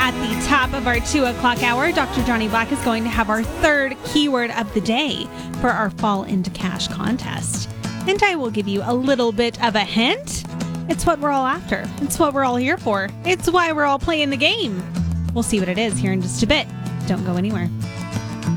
at the top of our 2 o'clock hour, Dr. Johnny Black is going to have our third keyword of the day for our Fall into Cash contest. And I will give you a little bit of a hint. It's what we're all after. It's what we're all here for. It's why we're all playing the game. We'll see what it is here in just a bit. Don't go anywhere.